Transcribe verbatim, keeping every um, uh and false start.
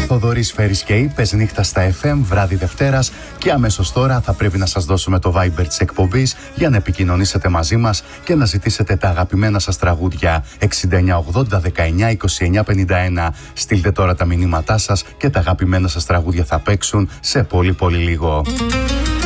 Θοδωρής Φέρης και είπες, νύχτα στα εφ εμ, βράδυ Δευτέρας, και αμέσως τώρα θα πρέπει να σας δώσουμε το Viber της εκπομπής για να επικοινωνήσετε μαζί μας και να ζητήσετε τα αγαπημένα σας τραγούδια. Εξήντα εννιά ογδόντα δεκαεννιά είκοσι εννιά πενήντα ένα. Στείλτε τώρα τα μηνύματά σας και τα αγαπημένα σας τραγούδια θα παίξουν σε πολύ πολύ λίγο.